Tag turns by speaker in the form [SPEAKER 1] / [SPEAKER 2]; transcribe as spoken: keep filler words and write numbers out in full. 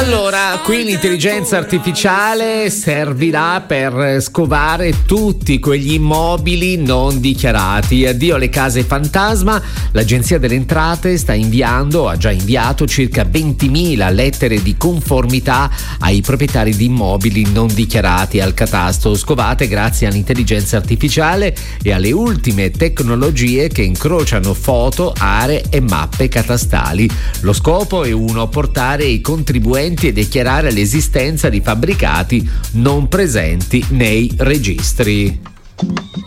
[SPEAKER 1] Allora, qui l'intelligenza artificiale servirà per scovare tutti quegli immobili non dichiarati. Addio alle case fantasma. L'Agenzia delle Entrate sta inviando, ha già inviato circa ventimila lettere di conformità ai proprietari di immobili non dichiarati al catasto, scovate grazie all'intelligenza artificiale e alle ultime tecnologie che incrociano foto, aree e mappe catastali. Lo scopo è uno: portare i contribuenti e dichiarare l'esistenza di fabbricati non presenti nei registri.